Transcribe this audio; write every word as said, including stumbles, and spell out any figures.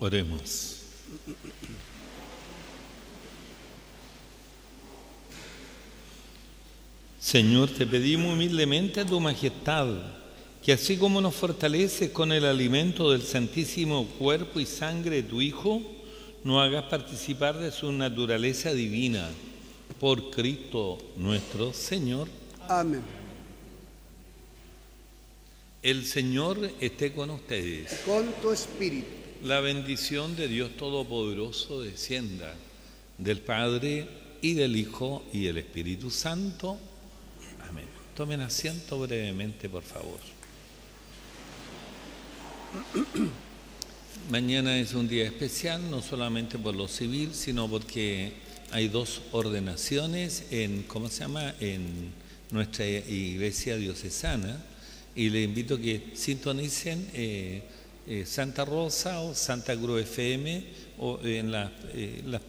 Oremos. Señor, te pedimos humildemente a tu majestad que así como nos fortaleces con el alimento del santísimo cuerpo y sangre de tu Hijo, nos hagas participar de su naturaleza divina. Por Cristo nuestro Señor. Amén. El Señor esté con ustedes. Con tu espíritu. La bendición de Dios Todopoderoso descienda del Padre y del Hijo y del Espíritu Santo. Amén. Tomen asiento brevemente, por favor. Mañana es un día especial, no solamente por lo civil, sino porque hay dos ordenaciones en, ¿cómo se llama?, en nuestra iglesia diocesana, y les invito a que sintonicen eh, eh, Santa Rosa o Santa Cruz F M o en la, eh, las